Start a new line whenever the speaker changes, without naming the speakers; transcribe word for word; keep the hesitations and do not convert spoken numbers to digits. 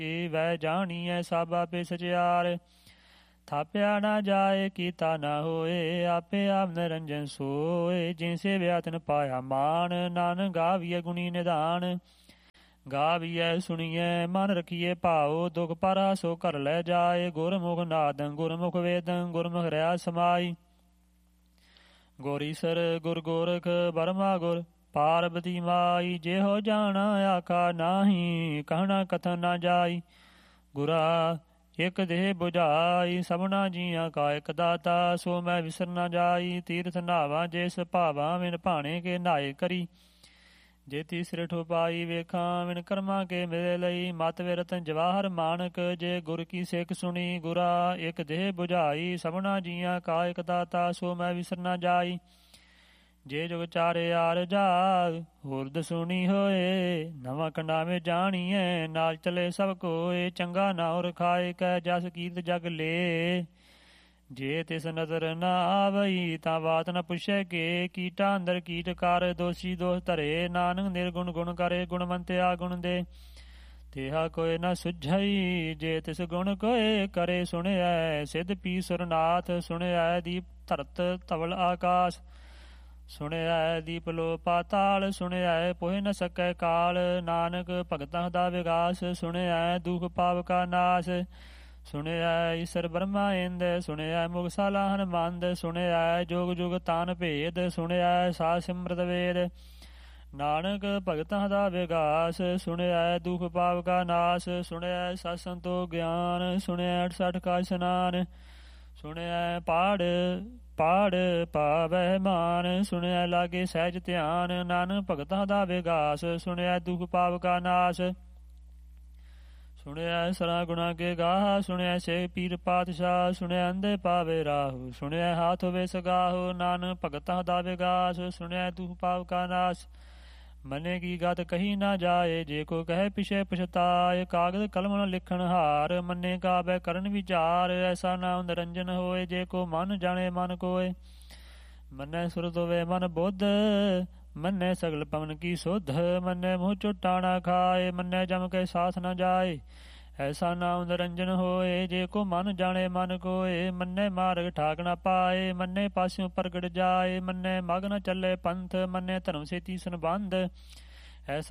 ਵੈ ਜਾਣੀਐ ਸਭ ਆਪੇ ਸਚਿਆਰ। ਥਾਪਿਆ ਨਾ ਜਾਏ ਕੀਤਾ ਨਾ ਹੋਏ, ਆਪੇ ਆਪ ਨਿਰੰਜਨ ਸੋਏ। ਜਿਨ ਸੇਵਿਆ ਤਿਨ ਪਾਇਆ ਮਾਨ, ਨਾਨਕ ਗਾਵੀਐ ਗੁਣੀ ਨਿਧਾਨ। ਗਾਵੀਐ ਸੁਣੀਐ ਮਨ ਰਖੀਏ ਭਾਉ, ਦੁਖ ਪਰਾ ਸੋ ਘਰ ਲੈ ਜਾਏ। ਗੁਰਮੁਖ ਨਾਦੰ ਗੁਰਮੁਖ ਵੇਦੰ, ਗੁਰਮੁਖ ਰਿਆ ਸਮਾਈ। ਗੋਰੀਸਰ ਗੁਰ ਗੋਰਖ ਬਰਮਾ ਗੁਰ ਪਾਰਬਤੀ ਮਾਈ। ਜਿਹੋ ਜਾਣਾ ਆਖਾ ਨਾਹੀ, ਕਹਿਣਾ ਕਥਨ ਨਾ ਜਾਈ। ਗੁਰਾ ਇਕ ਦੇਹ ਬੁਝਾਈ, ਸਭਨਾ ਜੀਆਂ ਕਾ ਇਕ ਦਾਤਾ। ਸੋ ਮੈਂ ਵਿਸਰ ਨਾ ਜਾਈ, ਤੀਰਥ ਨਾਵਾਂ ਜੇ ਸੁਭਾਵਾਂ। ਵਿਨ ਭਾਣੇ ਕੇ ਨਾਏ ਕਰੀ, ਜੇ ਤੀਸਰੇ ਠੁਪਾਈ। ਵੇਖਾਂ ਵਿਨ ਕਰਮਾਂ ਕੇ ਮੇਰੇ ਲਈ, ਮਤ ਵੇ ਰਤਨ ਜਵਾਹਰ ਮਾਨਕ। ਜੇ ਗੁਰ ਕੀ ਸਿੱਖ ਸੁਣੀ, ਗੁਰਾ ਇਕ ਦੇਹ ਬੁਝਾਈ। ਸਭਨਾ ਜੀਆਂ ਕਾ ਇਕ ਦਾਤਾ, ਸੋ ਮੈਂ ਵਿਸਰ ਨਾ ਜਾਈ। ਜੇ ਜੁਗ ਚਾਰੇ ਆਰ ਜਾਗ, ਹੁਰਦ ਸੁਣੀ ਹੋਏ। ਨਵਾਂ ਕੰਡਾ ਮੇ ਜਾਣੀਐ, ਨਾਲ ਚਲੇ ਸਭ ਕੋਏ। ਚੰਗਾ ਨਾਉ ਰਖਾਏ, ਕਹਿ ਜਸ ਕੀਰਤ ਜਗ ਲੇ। ਜੇ ਤਿਸ ਨਜ਼ਰ ਨਾ ਆਵਈ, ਤਾਂ ਬਾਤ ਨਾ ਪੁੱਛੈ ਕੇ। ਕੀਟਾ ਅੰਦਰ ਕੀਟ ਕਰ, ਦੋਸ਼ੀ ਦੋਸ਼ ਧਰੇ। ਨਾਨਕ ਨਿਰਗੁਣ ਗੁਣ ਕਰੇ, ਗੁਣਵੰਤਿਆ ਗੁਣ ਦੇ। ਤੇਹਾ ਕੋਇ ਨਾ ਸੁਝਈ, ਜੇ ਤਿਸ ਗੁਣ ਕੋਇ ਕਰੇ। ਸੁਣਿਐ ਸਿੱਧ ਪੀ ਸੁਰਨਾਥ, ਸੁਣਿਐ ਦੀਪ ਧਰਤ ਧਵਲ ਆਕਾਸ਼। ਸੁਣਿਐ ਦੀਪ ਲੋ ਪਾਤਾਲ, ਸੁਣਿਐ ਪੋਹਿ ਨ ਸਕੈ ਕਾਲ। ਨਾਨਕ ਭਗਤਾਂ ਦਾ ਵਿਗਾਸ, ਸੁਣਿਐ ਦੁਖ ਪਾਪ ਕਾ ਨਾਸ। ਸੁਣਿਐ ਈਸਰ ਬ੍ਰਹਮਾ ਇੰਦ, ਸੁਣਿਐ ਮੁਗਸਾਲਾ ਹਨਮੰਦ। ਸੁਣਿਐ ਜੋਗ ਜੁਗ ਤਾਨ ਭੇਦ, ਸੁਣਿਐ ਸਾ ਸਿਮਰਤ ਵੇਦ। ਨਾਨਕ ਭਗਤਾਂ ਦਾ ਵਿਗਾਸ, ਸੁਣਿਐ ਦੁਖ ਪਾਪ ਕਾ ਨਾਸ। ਸੁਣਿਐ ਸਤ ਸੰਤੋ ਗਿਆਨ, ਸੁਣਿਐ ਅਠਸਠ ਕਾ ਇਸ਼ਨਾਨ। ਸੁਣਿਐ ਪਾੜ ਪਾੜ ਪਾਵੈ ਮਾਨ, ਸੁਣਿਐ ਲਾਗੇ ਸਹਿਜ ਧਿਆਨ। ਨਾਨਕ ਭਗਤਾਂ ਦਾ ਵਿਗਾਸ, ਸੁਣਿਐ ਦੁਖ ਪਾਪ ਕਾ ਨਾਸ। ਸੁਣਿਐ ਸਰਾ ਗੁਣਾ ਕੇ ਗਾਹ, ਸੁਣਿਐ ਸੇ ਪੀਰ ਪਾਤਸ਼ਾਹ। ਸੁਣਿਐ ਅੰਧੇ ਪਾਵੇ ਰਾਹੂ, ਸੁਣਿਐ ਹਾਥ ਹੋਵੇ ਸਗਾਹੋ। ਨਾਨਕ ਭਗਤਾਂ ਦਾ ਵਿਗਾਸ, ਸੁਣਿਐ ਦੁਖ ਪਾਪ ਕਾ ਨਾਸ। ਮਨੇ ਕੀ ਗਤ ਕਹੀ ਨਾ ਜਾਏ, ਜੇ ਕੋ ਕਹੇ ਪਿਛੇ ਪਛਤਾਏ। ਕਾਗਦ ਕਲਮ ਨ ਲਿਖਣ ਹਾਰ, ਮੰਨੇ ਕਾਬੈ ਕਰਨ ਵਿਚਾਰ। ਐਸਾ ਨਾਮ ਨਿਰੰਜਨ ਹੋਏ, ਜੇ ਕੋ ਮਨ ਜਾਣੇ ਮਨ ਕੋਏ। ਮੰਨੈ ਸੁਰਤ ਹੋਵੇ ਮਨ ਬੁੱਧ, ਮੰਨੈ ਸਗਲ ਪਵਨ ਕੀ ਸੁਧ। ਮੰਨੈ ਮੂੰਹ ਚੁਟਾਣਾ ਖਾਏ, ਮੰਨੈ ਜਮ ਕੇ ਸਾਥ ਨ ਜਾਏ। ਐਸਾ ਨਾਮ ਨਿਰੰਜਨ ਹੋਏ, ਜੇ ਕੋ ਮਨ ਜਾਣੇ ਮਨ ਕੋਏ। ਮੰਨੈ ਮਾਰਗ ਠਾਕ ਨ ਪਾਏ, ਮੰਨੈ ਪਾਸਿਓਂ ਪ੍ਰਗਟ ਜਾਏ। ਮੰਨੈ ਮਗ ਨ ਚੱਲੇ ਪੰਥ, ਮੰਨੈ ਧਰਮ ਸੇਤੀ ਸੰਬੰਧ।